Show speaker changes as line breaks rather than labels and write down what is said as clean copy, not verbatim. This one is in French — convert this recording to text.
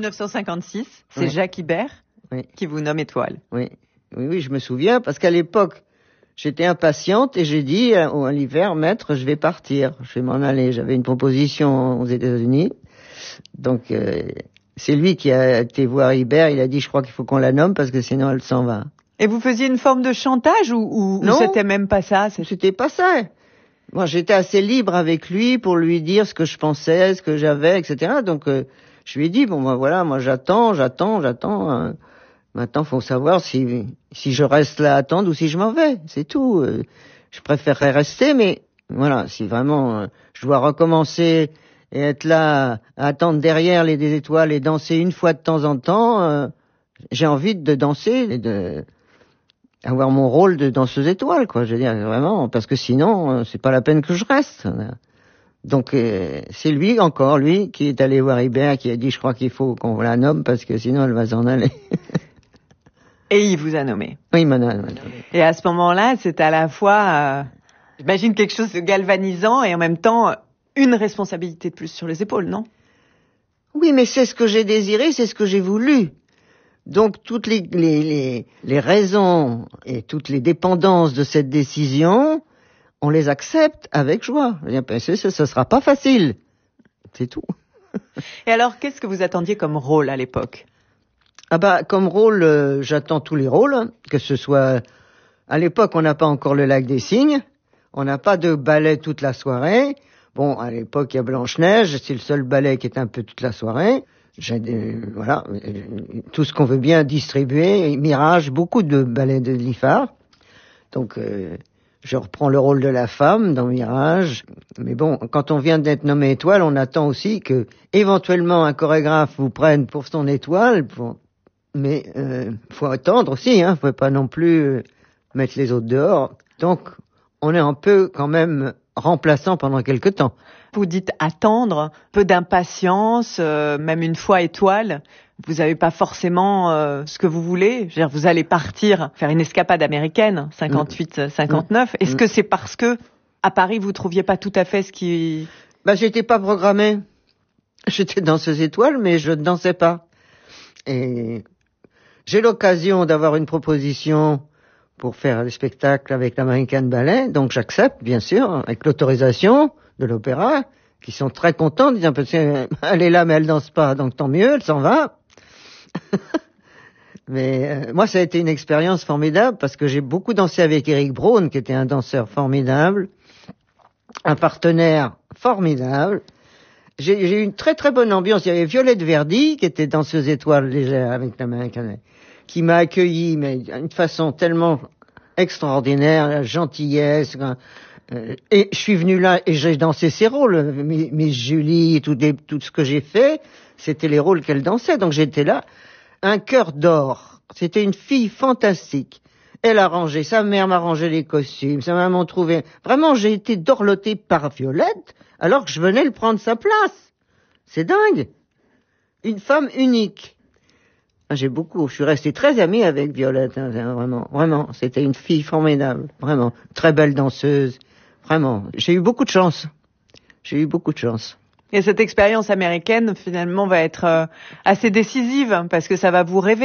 1956, c'est Jacques Ibert qui vous nomme étoile.
Oui, je me souviens, parce qu'à l'époque, j'étais impatiente et j'ai dit à l'hiver, maître, je vais partir, je vais m'en aller. J'avais une proposition aux États-Unis. Donc, c'est lui qui a été voir Ibert, il a dit, je crois qu'il faut qu'on la nomme parce que sinon elle s'en va.
Et vous faisiez une forme de chantage ou c'était même pas ça?
C'était pas ça. Moi, j'étais assez libre avec lui pour lui dire ce que je pensais, ce que j'avais, etc. Donc, je lui ai dit, bon, ben voilà, moi j'attends. Maintenant, faut savoir si je reste là à attendre ou si je m'en vais. C'est tout. Je préférerais rester, mais voilà, si vraiment je dois recommencer et être là à attendre derrière des étoiles et danser une fois de temps en temps, j'ai envie de danser et de avoir mon rôle de danseuse étoile, quoi. Je veux dire, vraiment, parce que sinon, c'est pas la peine que je reste. Donc, c'est lui qui est allé voir Ibert, qui a dit, je crois qu'il faut qu'on la nomme parce que sinon elle va s'en aller.
Et il vous a nommé.
Oui, il m'a nommé.
Et à ce moment-là, c'est à la fois, j'imagine, quelque chose de galvanisant et en même temps, une responsabilité de plus sur les épaules, non?
Oui, mais c'est ce que j'ai désiré, c'est ce que j'ai voulu. Donc, toutes les raisons et toutes les dépendances de cette décision, on les accepte avec joie. Ce sera pas facile. C'est tout.
Et alors, qu'est-ce que vous attendiez comme rôle à l'époque?
Comme rôle, j'attends tous les rôles, que ce soit... À l'époque, on n'a pas encore le Lac des Cygnes, on n'a pas de ballet toute la soirée. Bon, à l'époque, il y a Blanche-Neige, c'est le seul ballet qui est un peu toute la soirée. Voilà, tout ce qu'on veut bien distribuer, Mirage, beaucoup de ballets de Liffard. Donc, je reprends le rôle de la femme dans Mirage. Mais bon, quand on vient d'être nommé étoile, on attend aussi que, éventuellement, un chorégraphe vous prenne pour son étoile, mais faut attendre aussi, hein. Faut pas non plus mettre les autres dehors. Donc, on est un peu quand même remplaçant pendant quelque temps.
Vous dites attendre, peu d'impatience, même une fois étoile. Vous n'avez pas forcément ce que vous voulez. Je veux dire, vous allez partir faire une escapade américaine, 58-59. Est-ce que c'est parce que à Paris vous trouviez pas tout à fait ce qui...
J'étais pas programmée. J'étais danseuse étoile, mais je ne dansais pas. Et j'ai l'occasion d'avoir une proposition pour faire le spectacle avec l'American Ballet, donc j'accepte, bien sûr, avec l'autorisation de l'opéra, qui sont très contents, disant, elle est là, mais elle danse pas, donc tant mieux, elle s'en va. Mais moi, ça a été une expérience formidable, parce que j'ai beaucoup dansé avec Eric Braun, qui était un danseur formidable, un partenaire formidable. J'ai eu une très très bonne ambiance. Il y avait Violette Verdi, qui était danseuse étoile légère avec l'American Ballet, qui m'a accueilli, mais d'une façon tellement extraordinaire, la gentillesse. Et je suis venu là et j'ai dansé ses rôles. Miss Julie, tout ce que j'ai fait, c'était les rôles qu'elle dansait. Donc j'étais là, un cœur d'or. C'était une fille fantastique. Elle a rangé, sa mère m'a rangé les costumes, sa maman trouvait... Vraiment, j'ai été dorlotée par Violette, alors que je venais le prendre sa place. C'est dingue. Une femme unique. Je suis resté très ami avec Violette, hein, vraiment. C'était une fille formidable, vraiment. Très belle danseuse, vraiment. J'ai eu beaucoup de chance.
Et cette expérience américaine, finalement, va être assez décisive, parce que ça va vous révéler